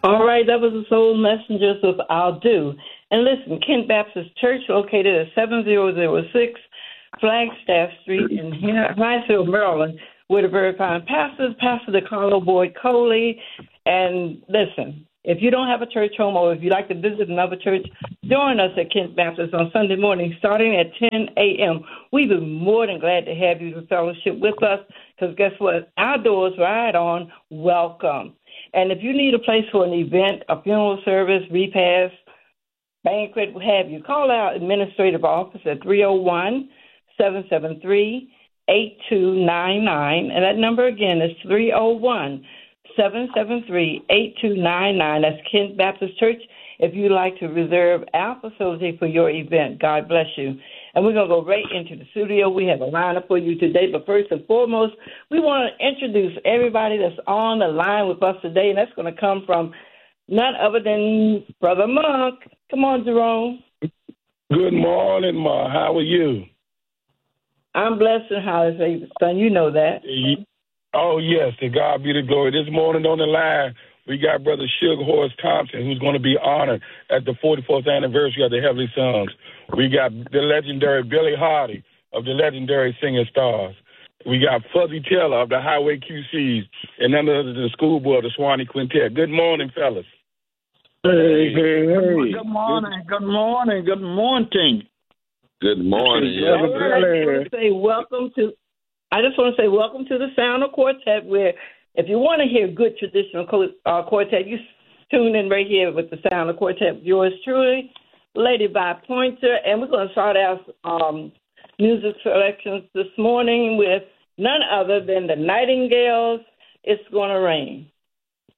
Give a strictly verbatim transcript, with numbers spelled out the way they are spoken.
All right, that was the Soul Messengers of I'll Do. And listen, Kent Baptist Church, located at seven thousand six Flagstaff Street in Hinesville, Maryland, with a very fine pastor, Pastor DeCarlo Boyd Coley. And listen, if you don't have a church home or if you'd like to visit another church, join us at Kent Baptist on Sunday morning starting at ten a.m. We'd be more than glad to have you to fellowship with us because guess what? Our doors right on. Welcome. And if you need a place for an event, a funeral service, repast, banquet, what have you, call our administrative office at three oh one, seven seven three, eight two nine nine. And that number again is three oh one, seven seven three, eight two nine nine. That's Kent Baptist Church if you'd like to reserve our facility for your event. God bless you. And we're going to go right into the studio. We have a lineup for you today. But first and foremost, we want to introduce everybody that's on the line with us today. And that's going to come from none other than Brother Monk. Come on, Jerome. Good morning, Ma. How are you? I'm blessed and highly, son. You know that. Oh, yes. To God be the glory. This morning on the line, we got Brother Sugar Horse Thompson, who's going to be honored at the forty-fourth anniversary of the Heavenly Sons. We got the legendary Billy Hardy of the legendary Singing Stars. We got Fuzzy Taylor of the Highway Q Cs, and none other than the schoolboy of the Swanee Quintet. Good morning, fellas. Hey, hey, hey. Good morning, good morning, good morning. Good morning. Yeah. All right, I want to say welcome to. I just want to say welcome to the Sound of Quartet, where if you want to hear good traditional uh, quartet, you tune in right here with the Sound of Quartet. Yours truly, Lady by Pointer, and we're going to start our um, music selections this morning with none other than the Nightingales. It's Gonna Rain.